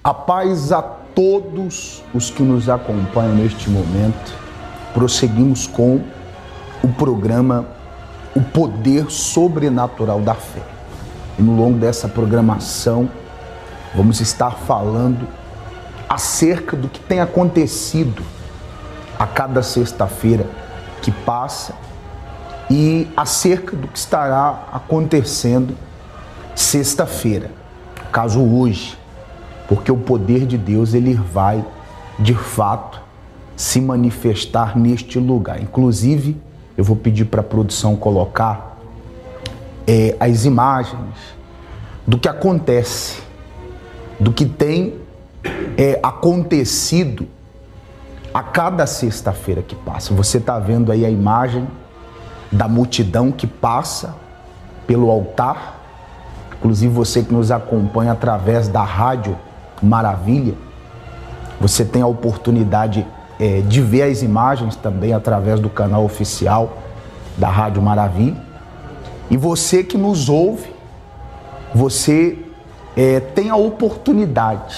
A paz a todos os que nos acompanham neste momento. Prosseguimos com o programa O Poder Sobrenatural da Fé. E no longo dessa programação, vamos estar falando acerca do que tem acontecido a cada sexta-feira que passa e acerca do que estará acontecendo sexta-feira, caso hoje, porque o poder de Deus ele vai de fato se manifestar neste lugar. Inclusive, eu vou pedir para a produção colocar as imagens do que acontece, do que tem acontecido a cada sexta-feira que passa. Você está vendo aí a imagem da multidão que passa pelo altar. Inclusive você que nos acompanha através da Rádio Maravilha, você tem a oportunidade de ver as imagens também através do canal oficial da Rádio Maravilha. E você que nos ouve, você tem a oportunidade,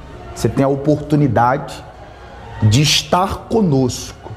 de estar conosco,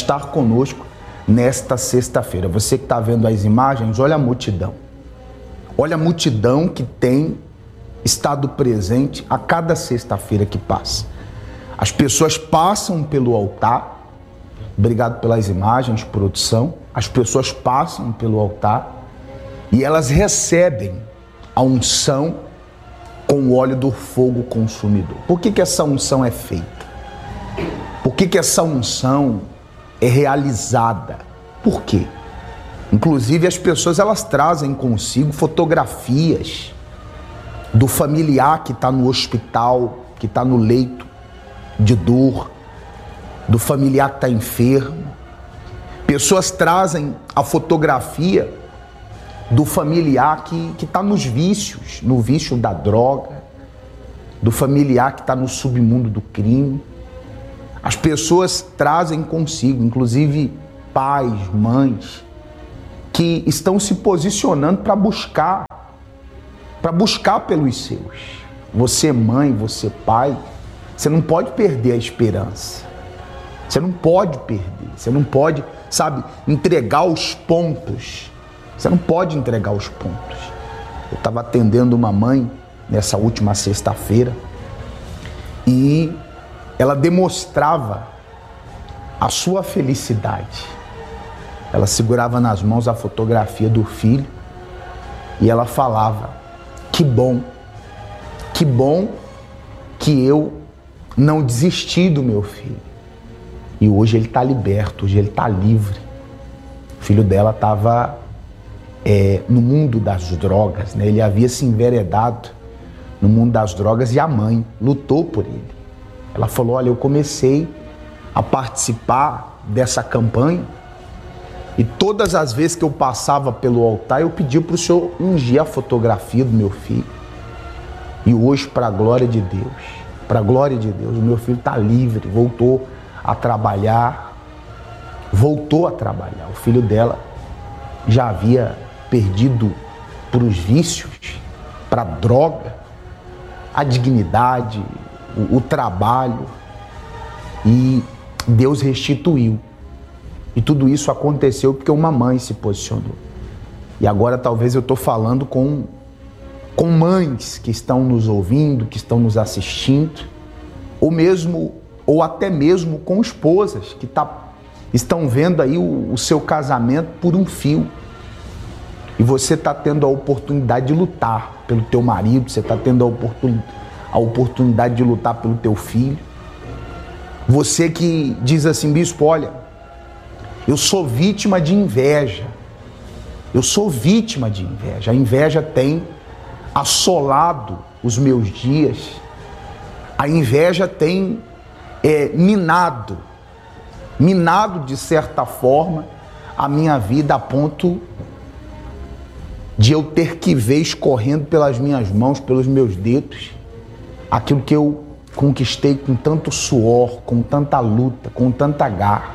nesta sexta-feira. Você que está vendo as imagens, olha a multidão. Olha a multidão que tem estado presente a cada sexta-feira que passa. As pessoas passam pelo altar. Obrigado pelas imagens, produção. As pessoas passam pelo altar e elas recebem a unção com o óleo do fogo consumidor. Por que essa unção é feita? Por que essa unção é realizada? Por quê? Inclusive as pessoas elas trazem consigo fotografias do familiar que está no hospital, que está no leito de dor, do familiar que está enfermo. Pessoas trazem a fotografia do familiar que está nos vícios, no vício da droga, do familiar que está no submundo do crime. As pessoas trazem consigo, inclusive pais, mães, que estão se posicionando para buscar pelos seus. Você mãe, você pai, você não pode perder a esperança. Você não pode perder, você não pode, entregar os pontos. Você não pode entregar os pontos. Eu estava atendendo uma mãe nessa última sexta-feira e ela demonstrava a sua felicidade. Ela segurava nas mãos a fotografia do filho e ela falava: que bom que eu não desisti do meu filho. E hoje ele está liberto, hoje ele está livre. O filho dela estava no mundo das drogas, né? Ele havia se enveredado no mundo das drogas e a mãe lutou por ele. Ela falou: olha, eu comecei a participar dessa campanha e todas as vezes que eu passava pelo altar eu pedia para o senhor ungir a fotografia do meu filho. E hoje, para a glória de Deus, o meu filho está livre, voltou a trabalhar. O filho dela já havia perdido para os vícios, para a droga, a dignidade, o trabalho, e Deus restituiu. E tudo isso aconteceu porque uma mãe se posicionou. E agora talvez eu estou falando com mães que estão nos ouvindo, que estão nos assistindo, ou até mesmo com esposas que estão vendo aí o seu casamento por um fio. E você está tendo a oportunidade de lutar pelo teu marido, você está tendo a oportunidade de lutar pelo teu filho. Você que diz assim: bispo, olha, eu sou vítima de inveja. A inveja tem assolado os meus dias. A inveja tem minado de certa forma a minha vida, a ponto de eu ter que ver escorrendo pelas minhas mãos, pelos meus dedos, aquilo que eu conquistei com tanto suor, com tanta luta, com tanta garra.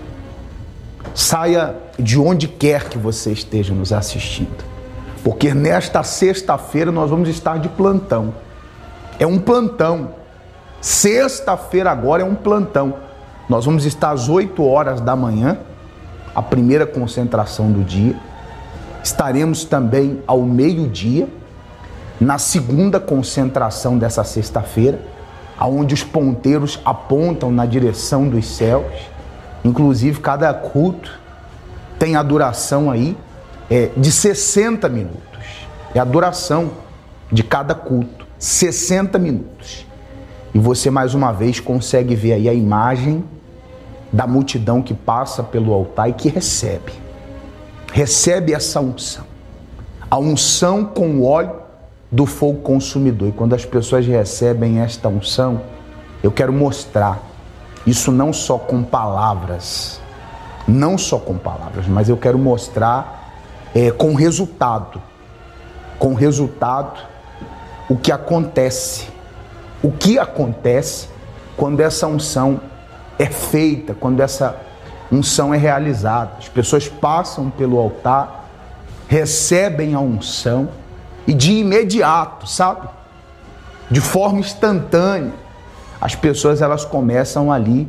Saia de onde quer que você esteja nos assistindo, porque nesta sexta-feira nós vamos estar de plantão. É um plantão. Sexta-feira agora é um plantão. Nós vamos estar às 8 horas da manhã, a primeira concentração do dia. Estaremos também ao meio-dia, na segunda concentração dessa sexta-feira, onde os ponteiros apontam na direção dos céus. Inclusive, cada culto tem a duração aí de 60 minutos. É a duração de cada culto, 60 minutos. E você, mais uma vez, consegue ver aí a imagem da multidão que passa pelo altar e que recebe essa unção. A unção com o óleo do fogo consumidor. E quando as pessoas recebem esta unção, eu quero mostrar isso não só com palavras, mas eu quero mostrar com resultado, o que acontece quando essa unção é feita, quando essa unção é realizada. As pessoas passam pelo altar, recebem a unção e de imediato, sabe? De forma instantânea, as pessoas elas começam ali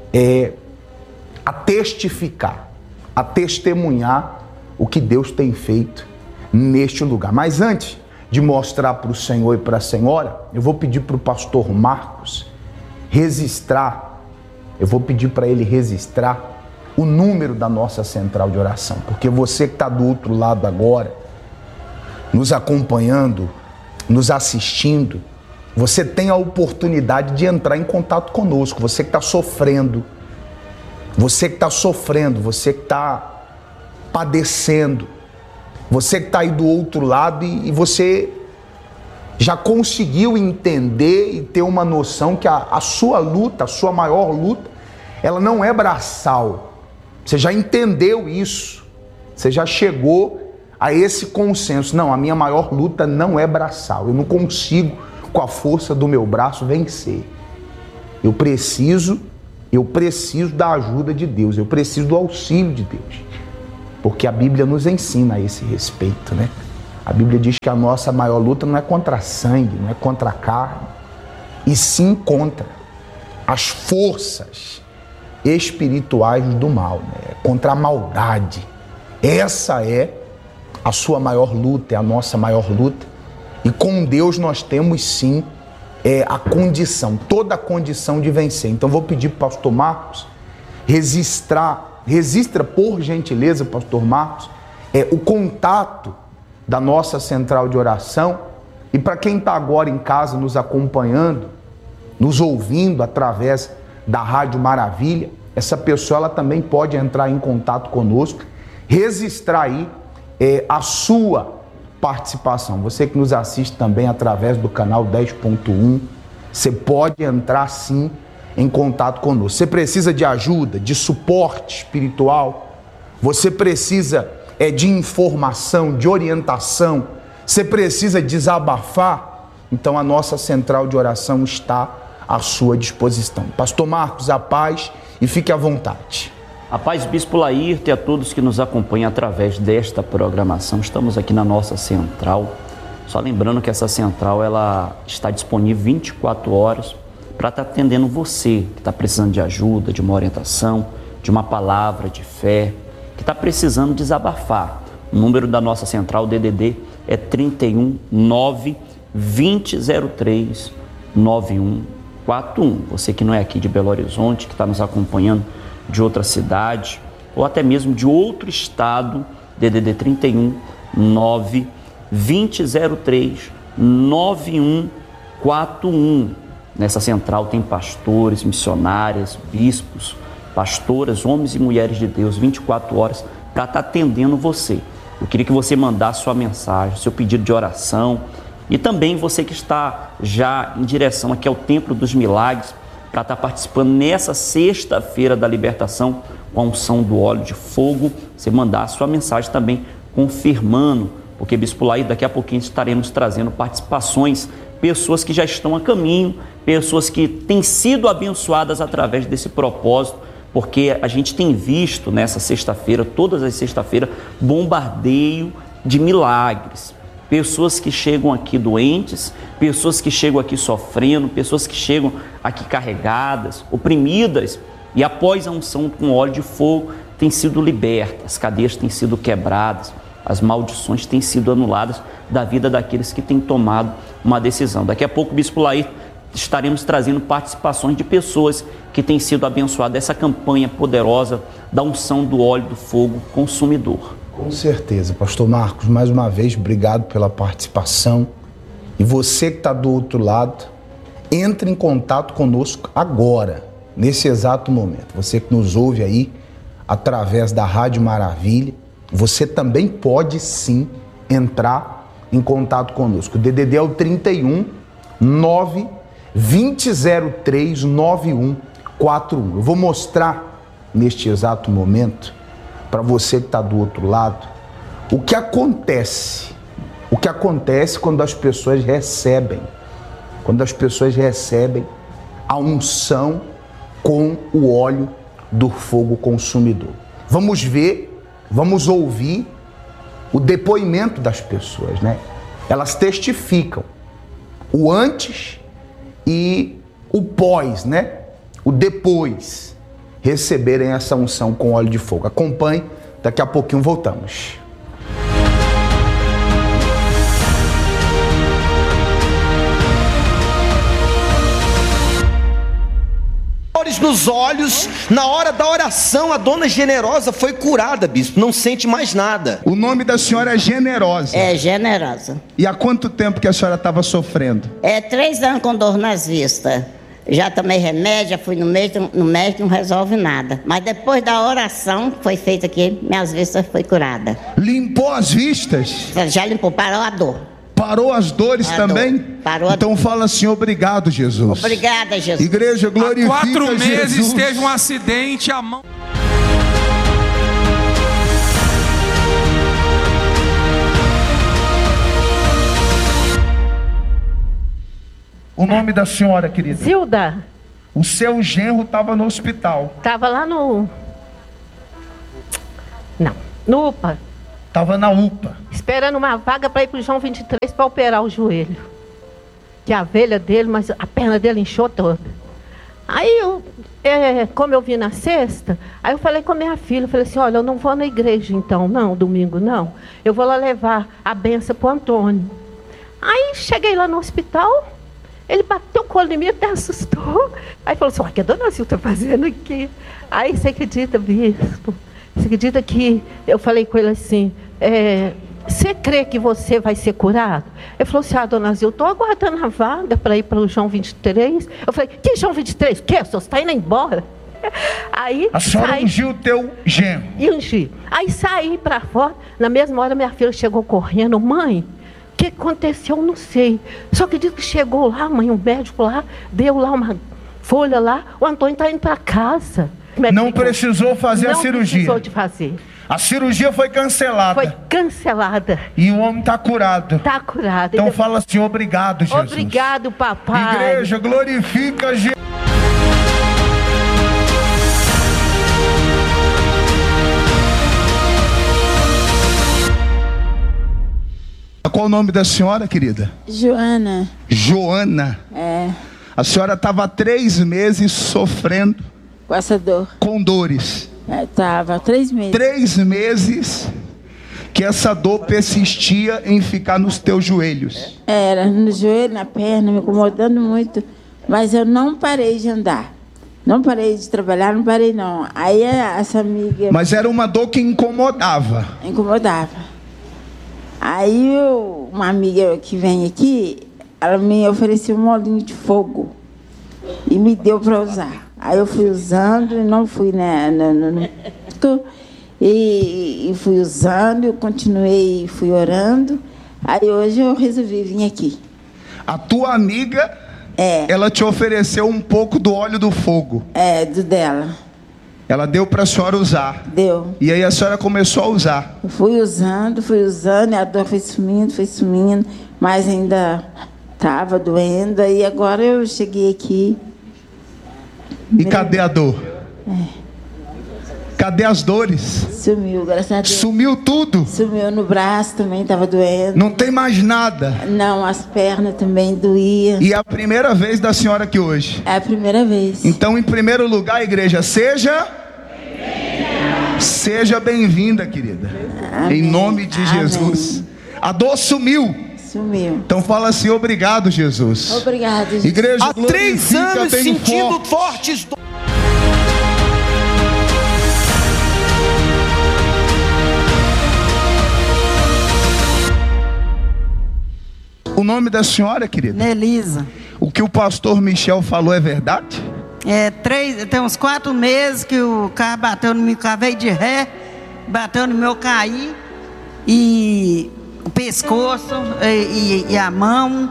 a testificar, a testemunhar o que Deus tem feito neste lugar. Mas antes de mostrar para o Senhor e para a Senhora, eu vou pedir para o pastor Marcos registrar, o número da nossa central de oração, porque você que está do outro lado agora, nos acompanhando, nos assistindo, você tem a oportunidade de entrar em contato conosco. Você que está sofrendo, você que está padecendo, você que está aí do outro lado e você já conseguiu entender e ter uma noção que a sua luta, a sua maior luta, ela não é braçal. Você já entendeu isso, você já chegou a esse consenso. Não, a minha maior luta não é braçal. Eu não consigo, com a força do meu braço, vencer. Eu preciso da ajuda de Deus. Eu preciso do auxílio de Deus. Porque a Bíblia nos ensina a esse respeito, né? A Bíblia diz que a nossa maior luta não é contra sangue, não é contra a carne, e sim contra as forças espirituais do mal, né? Contra a maldade. Essa é a sua maior luta, é a nossa maior luta. E com Deus nós temos sim a condição, toda a condição de vencer. Então vou pedir para o pastor Marcos registra por gentileza, pastor Marcos, o contato da nossa central de oração. E para quem está agora em casa nos acompanhando, nos ouvindo através da Rádio Maravilha, essa pessoa ela também pode entrar em contato conosco, registrar aí a sua participação. Você que nos assiste também através do canal 10.1, você pode entrar sim em contato conosco. Você precisa de ajuda, de suporte espiritual, você precisa de informação, de orientação, você precisa desabafar, então a nossa central de oração está à sua disposição. Pastor Marcos, a paz e fique à vontade. A paz, Bispo Laírto, e a todos que nos acompanham através desta programação. Estamos aqui na nossa central. Só lembrando que essa central ela está disponível 24 horas para estar atendendo você que está precisando de ajuda, de uma orientação, de uma palavra de fé, que está precisando desabafar. O número da nossa central DDD é 31 9 2003 9141. Você que não é aqui de Belo Horizonte, que está nos acompanhando de outra cidade ou até mesmo de outro estado, DDD 31 9 2003 9141. Nessa central tem pastores, missionárias, bispos, pastoras, homens e mulheres de Deus, 24 horas para estar atendendo você. Eu queria que você mandasse sua mensagem, seu pedido de oração, e também você que está já em direção aqui ao Templo dos Milagres para estar participando nessa sexta-feira da libertação com a unção do óleo de fogo, você mandar sua mensagem também confirmando, porque Bispo Laírto, daqui a pouquinho estaremos trazendo participações, pessoas que já estão a caminho, pessoas que têm sido abençoadas através desse propósito, porque a gente tem visto nessa sexta-feira, todas as sexta-feiras, bombardeio de milagres. pessoas que chegam aqui doentes, pessoas que chegam aqui sofrendo, pessoas que chegam aqui carregadas, oprimidas, e após a unção com óleo de fogo, têm sido libertas, as cadeias têm sido quebradas, as maldições têm sido anuladas da vida daqueles que têm tomado uma decisão. Daqui a pouco, o Bispo Laí, estaremos trazendo participações de pessoas que têm sido abençoadas dessa campanha poderosa da unção do óleo do fogo consumidor. Com certeza, pastor Marcos, mais uma vez, obrigado pela participação. E você que está do outro lado, entre em contato conosco agora, nesse exato momento. Você que nos ouve aí através da Rádio Maravilha, você também pode sim entrar em contato conosco. O DDD é o 31 9 2003 9141. Eu vou mostrar neste exato momento para você que está do outro lado o que acontece quando as pessoas recebem a unção com o óleo do fogo consumidor. Vamos ver, vamos ouvir o depoimento das pessoas, né? Elas testificam o antes e o pós, né? O depois receberem essa unção com óleo de fogo. Acompanhe, daqui a pouquinho voltamos. Nos olhos, na hora da oração, a dona Generosa foi curada, bispo, não sente mais nada. O nome da senhora é Generosa. É, Generosa. E há quanto tempo que a senhora estava sofrendo? 3 anos com dor nas vistas. Já tomei remédio, já fui no médico, não resolve nada. Mas depois da oração que foi feita aqui, minhas vistas foi curada. Limpou as vistas? Já limpou, parou a dor. Parou as dores também? Parou a então dor. Fala assim, obrigado, Jesus. Obrigada, Jesus. Igreja, glorifica Jesus. Há 4 meses teve um acidente, a mão... O nome da senhora, querida? Zilda. O seu genro estava no hospital. Estava lá no... Não, no UPA. Estava na UPA. Esperando uma vaga para ir para o João 23 para operar o joelho. Que a velha dele, mas a perna dele inchou toda. Aí, como eu vi na sexta, aí eu falei com a minha filha, falei assim, olha, eu não vou na igreja então, não, domingo não. Eu vou lá levar a benção para o Antônio. Aí cheguei lá no hospital, ele bateu o colo em mim, até assustou. Aí falou assim, o que a dona Zilda está fazendo aqui? Aí você acredita, bispo? Você acredita que eu falei com ele assim, você crê que você vai ser curado? Ele falou assim, dona Zilda, eu estou aguardando a vaga para ir para o João 23. Eu falei, que João 23? O quê? O senhor está indo embora? Aí, a senhora ungiu o teu genro? Ungi. Aí saí para fora, na mesma hora minha filha chegou correndo, mãe, o que aconteceu? Eu não sei. Só que diz que chegou lá, mãe, um médico lá, deu lá uma folha lá, o Antônio está indo para casa. Não precisou fazer a cirurgia? Não precisou de fazer. A cirurgia foi cancelada? Foi cancelada. E o homem está curado? Está curado. Então fala assim, obrigado, Jesus. Obrigado, papai. Igreja, glorifica Jesus. Qual o nome da senhora, querida? Joana. Joana? É. A senhora estava 3 meses sofrendo com essa dor. Com dores. Estava 3 meses. 3 meses que essa dor persistia em ficar nos teus joelhos. Era, no joelho, na perna, me incomodando muito. Mas eu não parei de andar. Não parei de trabalhar, não parei não. Aí essa amiga... Mas era uma dor que incomodava. Incomodava. Aí uma amiga que vem aqui, ela me ofereceu um molinho de fogo. E me deu para usar. Aí eu fui usando e não fui, né? E fui usando, eu continuei, fui orando. Aí hoje eu resolvi vir aqui. A tua amiga, ela te ofereceu um pouco do óleo do fogo. Do dela. Ela deu para a senhora usar. Deu. E aí a senhora começou a usar. Eu fui usando, e a dor foi sumindo, mas ainda estava doendo. E agora eu cheguei aqui. E cadê a dor? Cadê as dores? Sumiu, graças a Deus. Sumiu tudo? Sumiu no braço também, estava doendo. Não tem mais nada? Não, as pernas também doíam. E é a primeira vez da senhora aqui hoje? É a primeira vez. Então, em primeiro lugar, igreja, seja bem-vinda, querida. Amém. Em nome de Jesus. A dor sumiu. Sumiu. Então fala assim, obrigado, Jesus. Obrigado, Jesus. Igreja, Há 3 anos bem sentindo fortes dores. O nome da senhora, querida? Nelisa. O que o pastor Michel falou é verdade? Tem uns 4 meses que o carro bateu no meu carro, veio de ré, bateu no meu caí, e o pescoço, e a mão.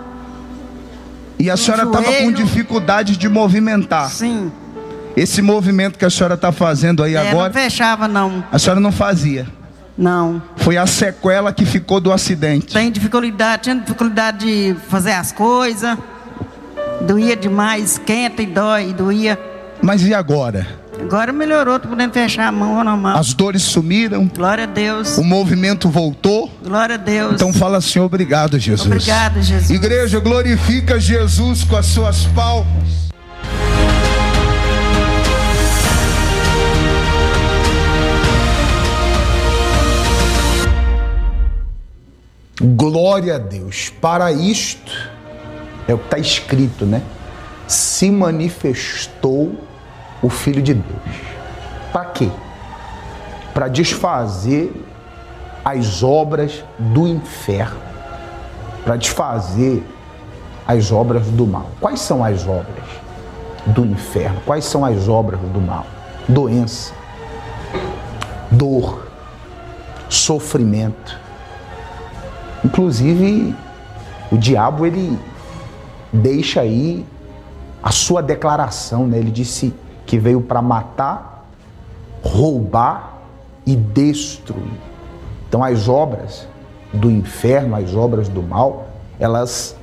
E a senhora estava com dificuldade de movimentar? Sim. Esse movimento que a senhora está fazendo aí agora? Não fechava, não. A senhora não fazia? Não. Foi a sequela que ficou do acidente? Tinha dificuldade de fazer as coisas. Doía demais, esquenta e dói, doía. Mas e agora? Agora melhorou, tô podendo fechar a mão normal. As dores sumiram? Glória a Deus. O movimento voltou? Glória a Deus. Então fala assim, obrigado, Jesus. Obrigado, Jesus. Igreja, glorifica Jesus com as suas palmas. Glória a Deus. Para isto, é o que está escrito, né? Se manifestou o Filho de Deus. Para quê? Para desfazer as obras do inferno. Para desfazer as obras do mal. Quais são as obras do inferno? Quais são as obras do mal? Doença, dor, sofrimento. Inclusive, o diabo, ele deixa aí a sua declaração, né? Ele disse que veio para matar, roubar e destruir. Então, as obras do inferno, as obras do mal, elas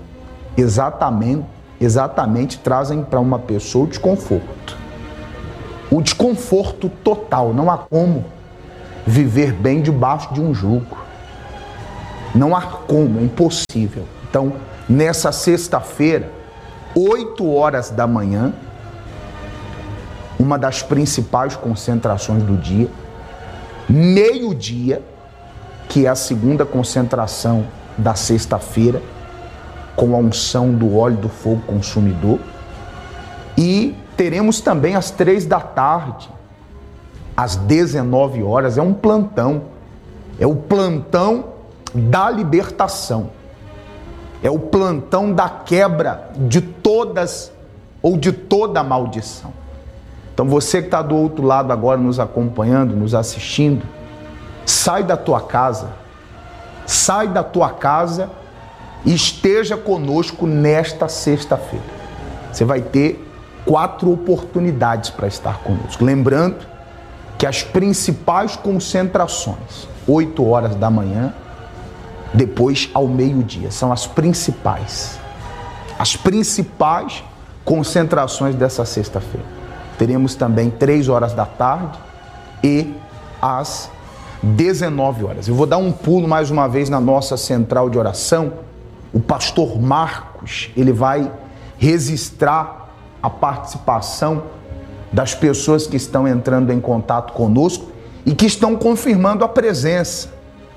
exatamente trazem para uma pessoa o desconforto. O desconforto total. Não há como viver bem debaixo de um jugo. Não há como, é impossível. Então, nessa sexta-feira, 8 horas da manhã, uma das principais concentrações do dia, meio-dia, que é a segunda concentração da sexta-feira, com a unção do óleo do fogo consumidor, e teremos também às 3 da tarde, às 19 horas, é um plantão, é o plantão da libertação. É o plantão da quebra de todas ou de toda a maldição. Então você que está do outro lado agora nos acompanhando, nos assistindo, sai da tua casa e esteja conosco nesta sexta-feira. Você vai ter 4 oportunidades para estar conosco. Lembrando que as principais concentrações, 8 horas da manhã, depois ao meio-dia, são as principais concentrações dessa sexta-feira. Teremos também 3 horas da tarde e às 19 horas. Eu vou dar um pulo mais uma vez na nossa central de oração. O pastor Marcos, ele vai registrar a participação das pessoas que estão entrando em contato conosco e que estão confirmando a presença.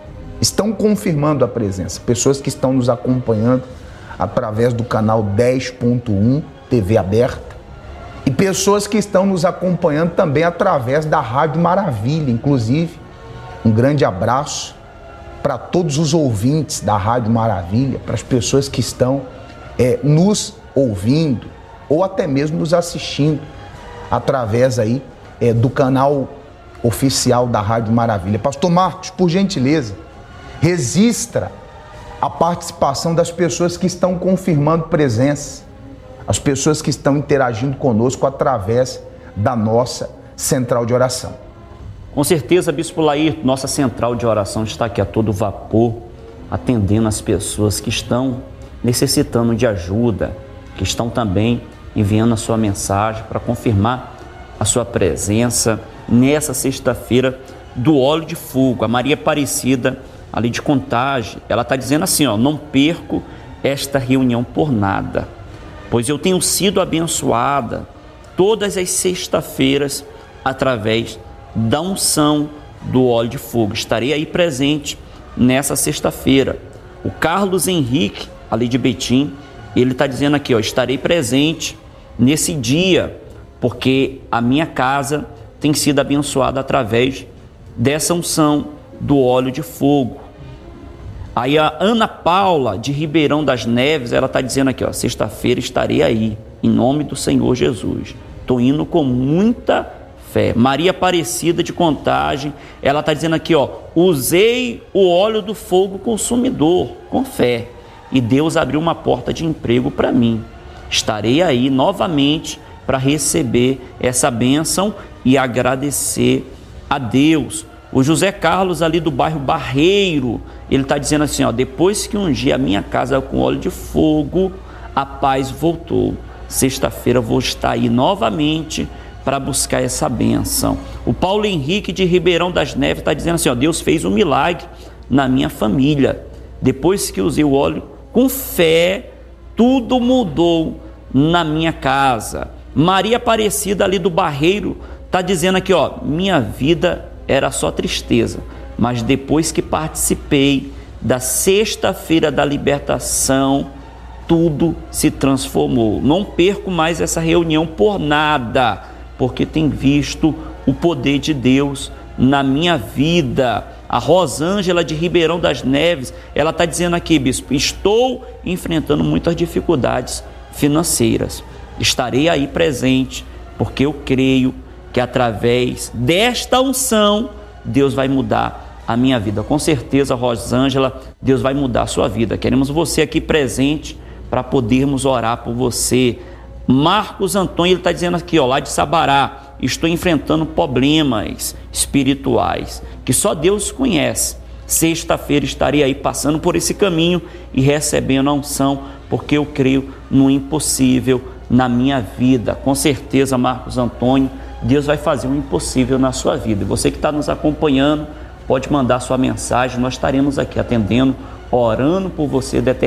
Pessoas que estão nos acompanhando através do canal 10.1 TV aberta e pessoas que estão nos acompanhando também através da Rádio Maravilha. Inclusive, um grande abraço para todos os ouvintes da Rádio Maravilha, para as pessoas que estão nos ouvindo ou até mesmo nos assistindo através aí do canal oficial da Rádio Maravilha. Pastor Marcos, por gentileza, registra a participação das pessoas que estão confirmando presença, as pessoas que estão interagindo conosco através da nossa central de oração. Com certeza, Bispo Lair, nossa central de oração está aqui a todo vapor, atendendo as pessoas que estão necessitando de ajuda, que estão também enviando a sua mensagem para confirmar a sua presença nessa sexta-feira do óleo de fogo. A Maria Aparecida, ali de Contagem, ela está dizendo assim, ó: não perco esta reunião por nada, pois eu tenho sido abençoada todas as sextas-feiras através da unção do óleo de fogo. Estarei aí presente nessa sexta-feira. O Carlos Henrique, ali de Betim, ele está dizendo aqui, ó: estarei presente nesse dia, porque a minha casa tem sido abençoada através dessa unção do óleo de fogo. Aí a Ana Paula, de Ribeirão das Neves, ela está dizendo aqui, ó: sexta-feira estarei aí, em nome do Senhor Jesus. Estou indo com muita fé. Maria Aparecida, de Contagem, ela está dizendo aqui, ó: usei o óleo do fogo consumidor, com fé, e Deus abriu uma porta de emprego para mim. Estarei aí novamente para receber essa bênção e agradecer a Deus. O José Carlos, ali do bairro Barreiro, ele está dizendo assim, ó: depois que ungir a minha casa com óleo de fogo, a paz voltou. Sexta-feira vou estar aí novamente para buscar essa bênção. O Paulo Henrique, de Ribeirão das Neves, está dizendo assim, ó: Deus fez um milagre na minha família. Depois que usei o óleo, com fé, tudo mudou na minha casa. Maria Aparecida, ali do Barreiro, está dizendo aqui, ó: minha vida era só tristeza, mas depois que participei da sexta-feira da libertação, tudo se transformou. Não perco mais essa reunião por nada, porque tenho visto o poder de Deus na minha vida. A Rosângela, de Ribeirão das Neves, ela está dizendo aqui, bispo: estou enfrentando muitas dificuldades financeiras. Estarei aí presente, porque eu creio que através desta unção, Deus vai mudar a minha vida. Com certeza, Rosângela, Deus vai mudar a sua vida. Queremos você aqui presente para podermos orar por você. Marcos Antônio, ele está dizendo aqui, ó, lá de Sabará: estou enfrentando problemas espirituais que só Deus conhece. Sexta-feira estarei aí passando por esse caminho e recebendo a unção, porque eu creio no impossível na minha vida. Com certeza, Marcos Antônio, Deus vai fazer um impossível na sua vida. E você que está nos acompanhando, pode mandar sua mensagem, nós estaremos aqui atendendo, orando por você,